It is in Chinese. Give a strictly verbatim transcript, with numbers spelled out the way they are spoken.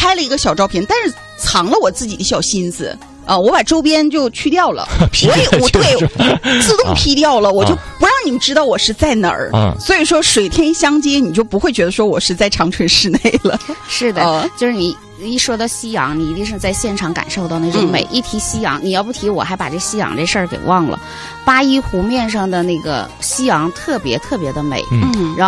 拍了一个小照片，但是藏了我自己的小心思。啊、呃，我把周边就去掉了，我也我对自动 P 掉了，啊、我就不让你们知道我是在哪儿。啊、所以说水天相接，你就不会觉得说我是在长春市内了。 是的，呃、就是你一说到夕阳，你一定是在现场感受到那种美。嗯、一提夕阳，你要不提，我还把这夕阳这事儿给忘了。八一湖面上的那个夕阳特别特别的美，嗯，然后。